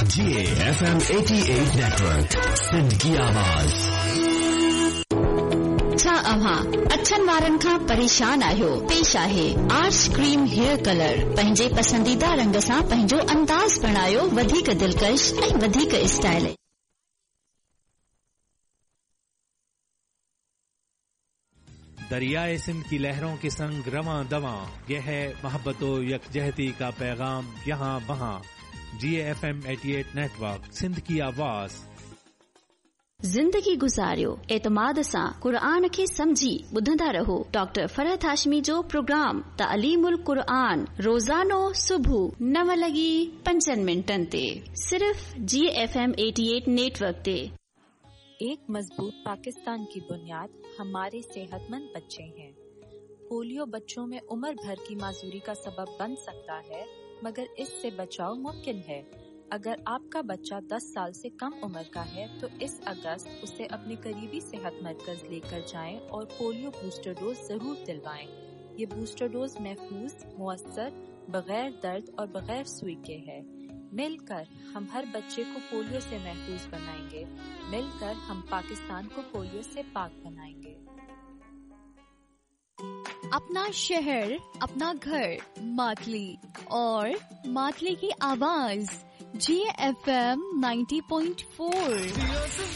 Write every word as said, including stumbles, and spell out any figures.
जी F M अठासी network, Sindh की आवाज। छा अव्हां अछनि वारनि खां परेशान आहियो? पेश आहे आर्ट्स क्रीम हेयर कलर। पंहिंजे पसंदीदा रंग सां पंहिंजो अंदाज़ बणायो वधीक दिलकश ऐं वधीक स्टाइलिश। दरियाए सिंध की लहरों के संग रवां दवां, यह है मोहब्बतो यकजहती का पैगाम यहाँ वहाँ। जी एफ एम अठासी नेटवर्क, सिंध की आवाज। जिंदगी गुजारियो एतमाद सां क़ुरान खे समझी ॿुधंदा रहो। डॉक्टर फरहत हाशमी जो प्रोग्राम तालीमुल क़ुरान रोज़ानो सुबह नव लगी पंजनि मिनटनि ते सिर्फ जी एफ एम अठासी नेटवर्क ते। एक मजबूत पाकिस्तान की बुनियाद हमारे सेहतमंद बच्चे हैं। पोलियो बच्चों में उम्र भर की माजूरी का सबब बन सकता है, मगर इससे बचाव मुमकिन है। अगर आपका बच्चा दस साल से कम उम्र का है तो इस अगस्त उसे अपने करीबी सेहत मरकज लेकर जाएं और पोलियो बूस्टर डोज जरूर दिलवाएं। ये बूस्टर डोज महफूज, मुअस्सर, बगैर दर्द और बगैर सुई के है। मिलकर हम हर बच्चे को पोलियो से महफूज बनाएंगे। मिलकर हम पाकिस्तान को पोलियो से पाक बनाएंगे। अपना शहर, अपना घर, मातली और मातली की आवाज जी F M ninety point four.